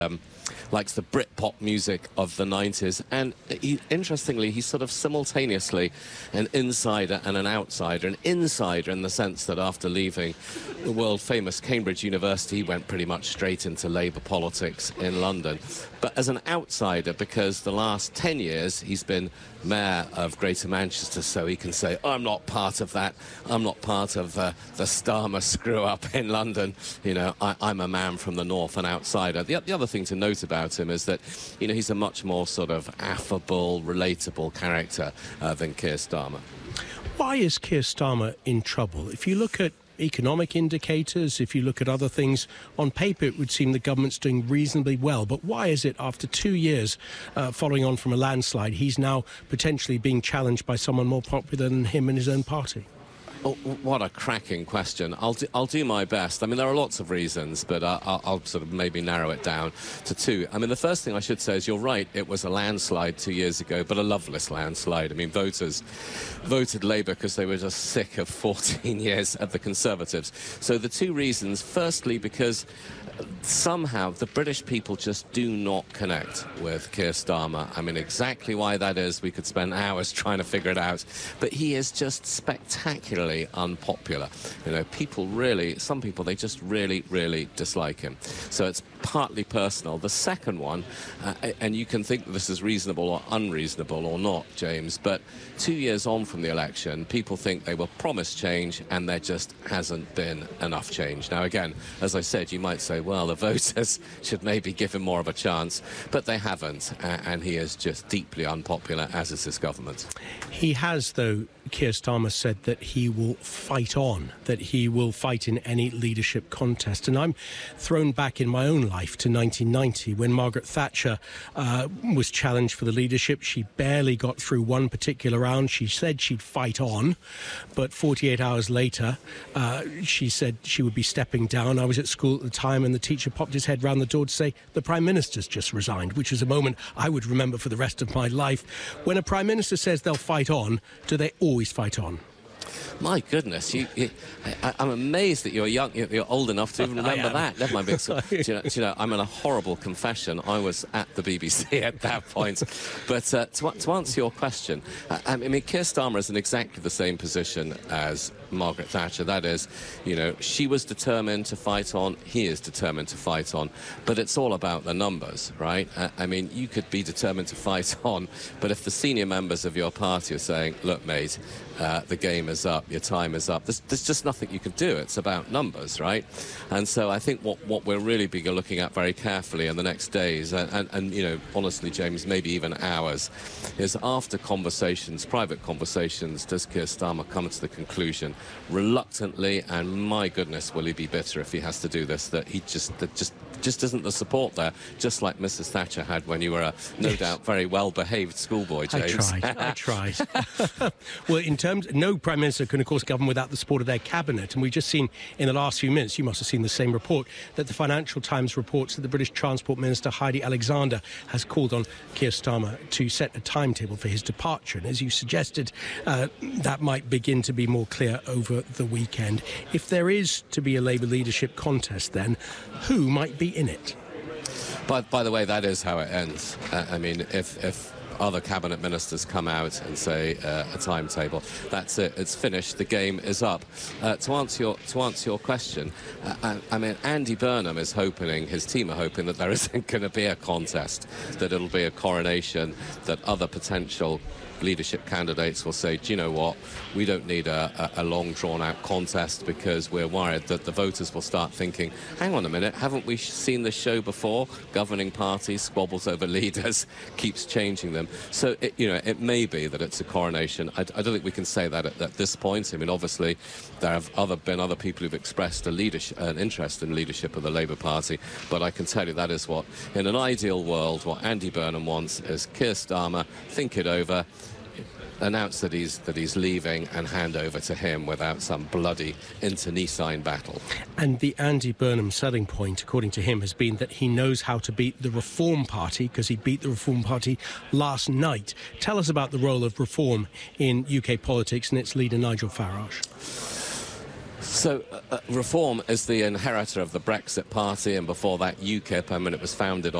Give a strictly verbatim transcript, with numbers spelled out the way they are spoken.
Um, likes the Britpop music of the nineties, and he, interestingly, he's sort of simultaneously an insider and an outsider. An insider in the sense that after leaving the world-famous Cambridge University, he went pretty much straight into Labour politics in London. But as an outsider, because the last ten years he's been mayor of Greater Manchester, so he can say, I'm not part of that, I'm not part of uh, the Starmer screw-up in London, you know, I, I'm a man from the north, an outsider. The, the other thing to note about him is that, you know, he's a much more sort of affable, relatable character uh, than Keir Starmer. Why is Keir Starmer in trouble? If you look at economic indicators, if you look at other things, on paper it would seem the government's doing reasonably well. But why is it after two years uh, following on from a landslide, he's now potentially being challenged by someone more popular than him in his own party? Oh, what a cracking question. I'll do, I'll do my best. I mean, there are lots of reasons, but uh, I'll, I'll sort of maybe narrow it down to two. I mean, the first thing I should say is you're right, it was a landslide two years ago, but a loveless landslide. I mean, voters voted Labour because they were just sick of fourteen years of the Conservatives. So the two reasons, firstly, because somehow the British people just do not connect with Keir Starmer. I mean, exactly why that is, we could spend hours trying to figure it out. But he is just spectacularly unpopular. You know, people really, some people, they just really, really dislike him. So it's partly personal. The second one, uh, and you can think that this is reasonable or unreasonable or not, James, but two years on from the election, people think they were promised change and there just hasn't been enough change. Now, again, as I said, you might say, well, the voters should maybe give him more of a chance, but they haven't, uh, and he is just deeply unpopular, as is his government. He has, though, Keir Starmer said that he will fight on, that he will fight in any leadership contest. And I'm thrown back in my own life to nineteen ninety when Margaret Thatcher uh, was challenged for the leadership. She barely got through one particular round. She said she'd fight on, but forty-eight hours later, uh, she said she would be stepping down. I was at school at the time and the teacher popped his head round the door to say, the Prime Minister's just resigned, which is a moment I would remember for the rest of my life. When a Prime Minister says they'll fight on, do they always fight on? My goodness, you, you, I, I'm amazed that you're young, you're old enough to even remember that. Never mind being so, do you know, do you know, I'm in a horrible confession. I was at the B B C at that point. But uh, to, to answer your question, I, I mean, Keir Starmer is in exactly the same position as Margaret Thatcher. That is, you know, she was determined to fight on, he is determined to fight on, but it's all about the numbers, right? Uh, I mean, you could be determined to fight on, but if the senior members of your party are saying, look, mate, uh, the game is up, your time is up, there's, there's just nothing you can do. It's about numbers, right? And so I think what, what we'll really be looking at very carefully in the next days, and, and, and, you know, honestly, James, maybe even hours, is after conversations, private conversations, does Keir Starmer come to the conclusion, reluctantly, and my goodness, will he be bitter if he has to do this, that he just, that just, just isn't the support there, just like Missus Thatcher had when you were a, no yes. doubt, very well-behaved schoolboy, James. I tried, I tried. Well, in terms, no Prime Minister can, of course, govern without the support of their cabinet, and we've just seen in the last few minutes, you must have seen the same report, that the Financial Times reports that the British Transport Minister, Heidi Alexander, has called on Keir Starmer to set a timetable for his departure, and as you suggested, uh, that might begin to be more clear over the weekend. If there is to be a Labour leadership contest, then who might be in it? But by the way, that is how it ends. Uh, I mean, if, if other cabinet ministers come out and say uh, a timetable, that's it. It's finished. The game is up. Uh, to answer your to answer your question, uh, I, I mean, Andy Burnham is hoping, his team are hoping that there isn't going to be a contest, that it'll be a coronation, that other potential leadership candidates will say, do you know what, we don't need a, a, a long drawn-out contest because we're worried that the voters will start thinking, hang on a minute, haven't we seen this show before? Governing parties, squabbles over leaders, keeps changing them. So, it, you know, it may be that it's a coronation. I, I don't think we can say that at, at this point. I mean, obviously, there have other, been other people who've expressed a leadership, an interest in leadership of the Labour Party, but I can tell you that is what, in an ideal world, what Andy Burnham wants is Keir Starmer, think it over, announce that he's that he's leaving and hand over to him without some bloody internecine battle. And the Andy Burnham selling point, according to him, has been that he knows how to beat the Reform Party because he beat the Reform Party last night. Tell us about the role of Reform in U K politics and its leader, Nigel Farage. So, uh, uh, Reform is the inheritor of the Brexit Party, and before that UKIP. I mean, it was founded